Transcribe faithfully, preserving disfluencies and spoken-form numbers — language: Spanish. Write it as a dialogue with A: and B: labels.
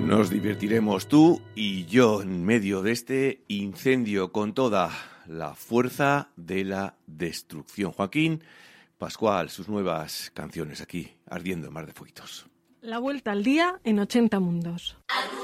A: Nos divertiremos tú y yo en medio de este incendio con toda la fuerza de la destrucción. Joaquín Pascual, sus nuevas canciones aquí, ardiendo en Mar de Fuitos.
B: La vuelta al día en ochenta mundos.